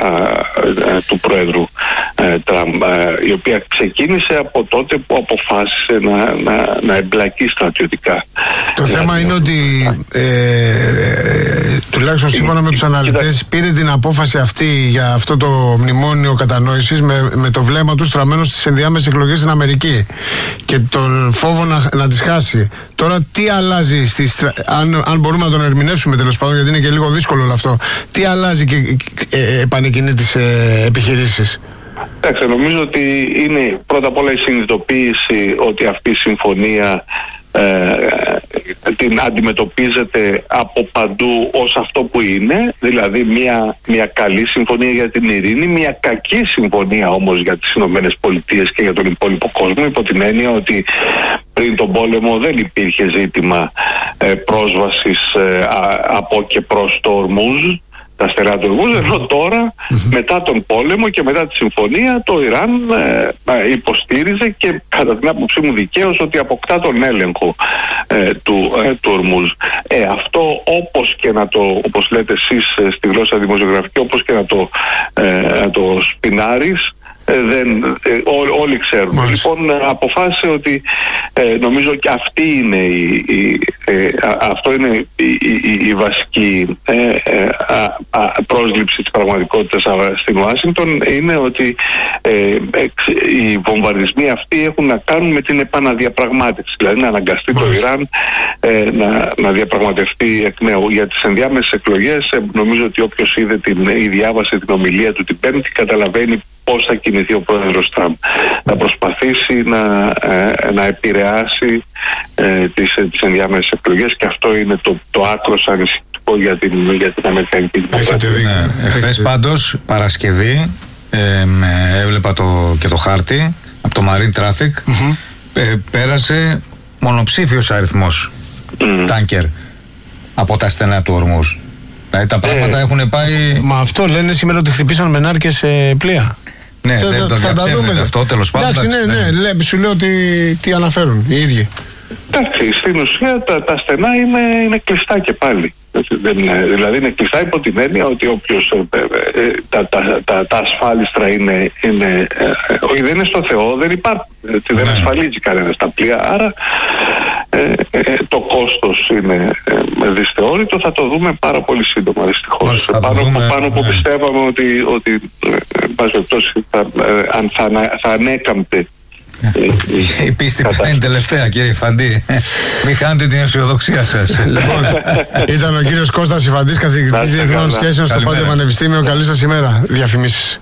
του Πρόεδρου Τραμπ, η οποία ξεκίνησε από τότε που αποφάσισε να εμπλακεί στρατιωτικά. Το θέμα είναι ότι τουλάχιστον σύμφωνα με τους αναλυτές πήρε την απόφαση αυτή για αυτό το μνημόνιο κατανόησης με το βλέμμα του στραμμένο στις ενδιάμεσες εκλογές στην Αμερική και τον φόβο να τις χάσει. Τώρα τι αλλάζει, αν μπορούμε να τον ερμηνεύσουμε τέλος πάντων, γιατί είναι και λίγο δύσκολο όλο αυτό, τι αλλάζει και επανεκκινεί τις επιχειρήσεις? Εντάξει, νομίζω ότι είναι πρώτα απ' όλα η συνειδητοποίηση ότι αυτή η συμφωνία την αντιμετωπίζεται από παντού ως αυτό που είναι, δηλαδή μια καλή συμφωνία για την ειρήνη, μια κακή συμφωνία όμως για τις Ηνωμένες Πολιτείες και για τον υπόλοιπο κόσμο, υπό την έννοια ότι πριν τον πόλεμο δεν υπήρχε ζήτημα πρόσβασης από και προς το Ορμούζ, τα στερεά του Ορμούζ, ενώ τώρα μετά τον πόλεμο και μετά τη συμφωνία το Ιράν υποστήριζε και κατά την άποψή μου δικαίως ότι αποκτά τον έλεγχο του Ορμούζ. Αυτό όπως λέτε εσείς στη γλώσσα δημοσιογραφική, όπως και να το σπινάρεις, όλοι ξέρουν. Λοιπόν, αποφάσισε ότι νομίζω και αυτό είναι η βασική πρόσληψη της πραγματικότητας στην Ουάσιγκτον, είναι ότι οι βομβαρδισμοί αυτοί έχουν να κάνουν με την επαναδιαπραγμάτευση, δηλαδή να αναγκαστεί το Ιράν να διαπραγματευτεί εκ νέου. Για τις ενδιάμεσες εκλογές νομίζω ότι όποιος είδε ή διάβασε την ομιλία του την Πέμπτη καταλαβαίνει πώς θα κινηθεί ο πρόεδρος Τραμπ. Θα προσπαθήσει να επηρεάσει τις ενδιάμεσες εκλογές, και αυτό είναι το άκρος ανησυχητικό για την Αμερικανική Δημοκρατία. Χθες πάντως, Παρασκευή, έβλεπα και το χάρτη από το Marine Traffic, πέρασε μονοψήφιος αριθμός τάνκερ από τα στενά του Ορμούζ. Δηλαδή τα πράγματα έχουν πάει. Μα αυτό λένε σήμερα ότι χτυπήσαν με νάρκες πλοία. Ναι, θα τα δούμε αυτό τέλος πάντων. Εντάξει, ναι, σου λέω τι αναφέρουν οι ίδιοι. Εντάξει, στην ουσία τα στενά είναι κλειστά και πάλι. Δηλαδή είναι κλειστά υπό την έννοια ότι τα ασφάλιστρα όχι, δεν είναι στο Θεό, δεν υπάρχουν. Δεν ασφαλίζει κανένας τα πλοία, άρα το κόστος είναι δυσθεώρητο. Θα το δούμε πάρα πολύ σύντομα, δυστυχώς. Πάνω που πιστεύαμε ότι αν θα ανέκαμπτε η πίστη είναι τελευταία, κύριε Φαντή. Μην χάνετε την αισιοδοξία σας. Λοιπόν, ήταν ο κύριος Κώστας Ιφαντής, καθηγητής Διεθνών Σχέσεων στο Πάντιο Πανεπιστήμιο. Καλή σας ημέρα. Διαφημίσεις.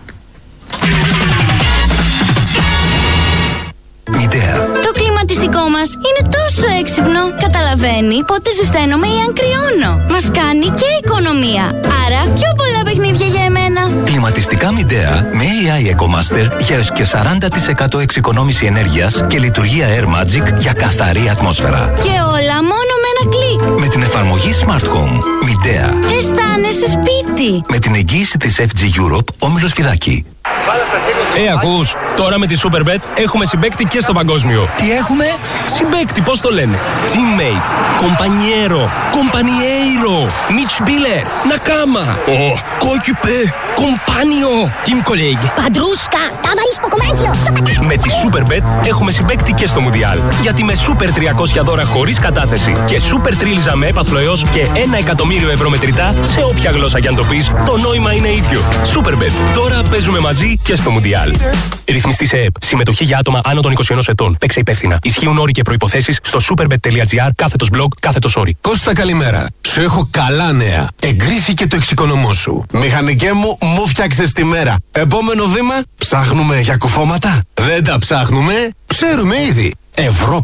Το κλιματιστικό μας είναι τόσο έξυπνο. Καταλαβαίνει πότε ζεσταίνομαι ή αν κρυώνω. Μας κάνει και οικονομία. Άρα πιο πολλά παιχνίδια για εμένα. Κλιματιστικά Midea με AI EcoMaster για έως και 40% εξοικονόμηση ενέργειας και λειτουργία Air Magic για καθαρή ατμόσφαιρα. Και όλα μόνο με ένα κλικ. Με την εφαρμογή Smart Home. Midea. Αισθάνεσαι σπίτι. Με την εγγύηση της FG Europe, Όμιλος Φιδάκη. Ακούς, τώρα με τη Superbet έχουμε συμπαίκτη και στο παγκόσμιο. Τι έχουμε? Συμπαίκτη, πώς το λένε? Teammate, compañero, compañeiro, Mitspieler, Nakama, coéquipier, compagno, team colleague, Παντρούσκα, ταβαλίς ποκομάντιο, σοκατά. Με τη Superbet έχουμε συμπαίκτη και στο Μουντιάλ. Γιατί με Super 300 δώρα χωρίς κατάθεση και Super Τρίλιζα με έπαθλο έως και 1 εκατομμύριο ευρώ μετρητά, σε όποια γλώσσα κι αν το πεις, το νόημα είναι ίδιο. Superbet, τώρα παίζουμε μαζί και στο Μουντιάλ. Ρυθμιστή σε ΕΠ. Συμμετοχή για άτομα άνω των 21 ετών. Παίξε υπεύθυνα. Ισχύουν όροι και προϋποθέσεις στο superbet.gr/blog/sorry. Κώστα, καλημέρα. Σου έχω καλά νέα. Εγκρίθηκε το εξοικονομώ σου. Μηχανικέ μου φτιάξες τη μέρα. Επόμενο βήμα, ψάχνουμε για κουφώματα. Δεν τα ψάχνουμε, ξέρουμε ήδη. Ευρώπη.